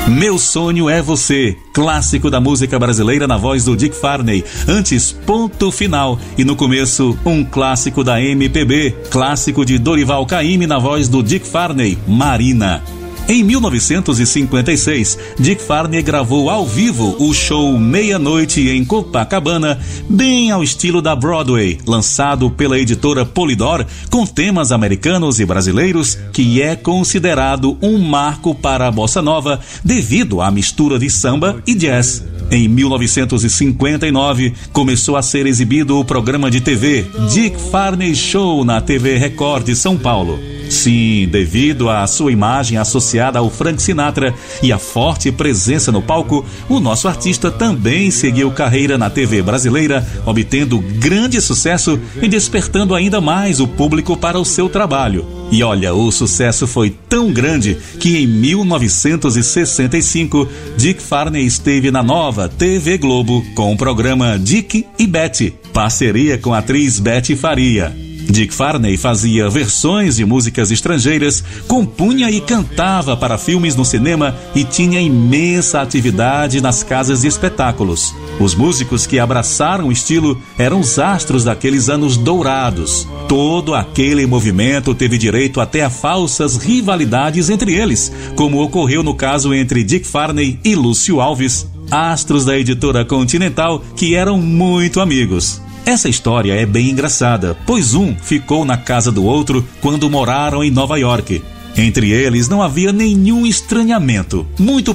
Meu Sonho é Você, clássico da música brasileira na voz do Dick Farney. Antes, Ponto Final. E no começo, um clássico da MPB, clássico de Dorival Caymmi na voz do Dick Farney, Marina. Em 1956, Dick Farney gravou ao vivo o show Meia-Noite em Copacabana, bem ao estilo da Broadway, lançado pela editora Polydor, com temas americanos e brasileiros, que é considerado um marco para a bossa nova devido à mistura de samba e jazz. Em 1959, começou a ser exibido o programa de TV Dick Farney Show na TV Record de São Paulo. Sim, devido à sua imagem associada ao Frank Sinatra e à forte presença no palco, o nosso artista também seguiu carreira na TV brasileira, obtendo grande sucesso e despertando ainda mais o público para o seu trabalho. E olha, o sucesso foi tão grande que em 1965, Dick Farney esteve na nova TV Globo com o programa Dick e Betty, parceria com a atriz Betty Faria. Dick Farney fazia versões de músicas estrangeiras, compunha e cantava para filmes no cinema e tinha imensa atividade nas casas de espetáculos. Os músicos que abraçaram o estilo eram os astros daqueles anos dourados. Todo aquele movimento teve direito até a falsas rivalidades entre eles, como ocorreu no caso entre Dick Farney e Lúcio Alves, astros da editora Continental que eram muito amigos. Essa história é bem engraçada, pois um ficou na casa do outro quando moraram em Nova York. Entre eles não havia nenhum estranhamento, muito